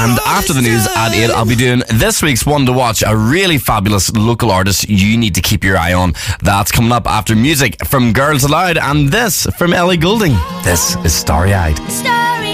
And after the news at 8, I'll be doing this week's One to Watch, a really fabulous local artist you need to keep your eye on. That's coming up after music from Girls Aloud and this from Ellie Goulding. This is Starry Eyed.